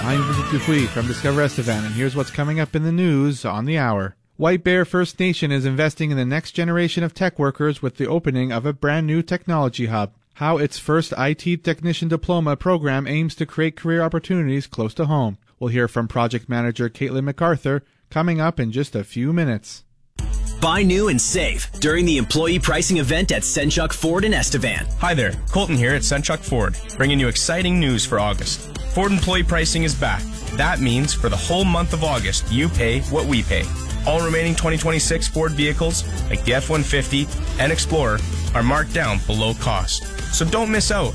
I'm Vincent Dupuis from Discover Estevan, and here's what's coming up in the news on the hour. White Bear First Nation is investing in the next generation of tech workers with the opening of a brand new technology hub. How its first IT Technician Diploma program aims to create career opportunities close to home. We'll hear from Project Manager Caitlin MacArthur coming up in just a few minutes. Buy new and save during the employee pricing event at Senchuk Ford in Estevan. Hi there, Colton here at Senchuk Ford, bringing you exciting news for August. Ford employee pricing is back. That means for the whole month of August, you pay what we pay. All remaining 2026 Ford vehicles, like the F-150 and Explorer, are marked down below cost. So don't miss out